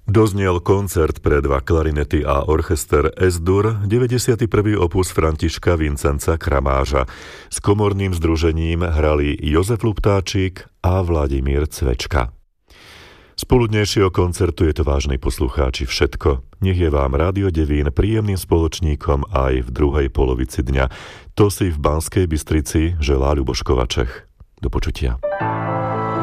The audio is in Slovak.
Doznel koncert pre dva klarinety a orchester S-dur, 91. opus Františka Vincenca Kramáža. S komorným združením hrali Jozef Luptáčik a Vladimír Cvečka. Z poludnejšieho koncertu je to, vážni poslucháči, všetko. Nech je vám Rádio Devín príjemným spoločníkom aj v druhej polovici dňa. To si v Banskej Bystrici želá Ľuboš Kovačech. Do počutia.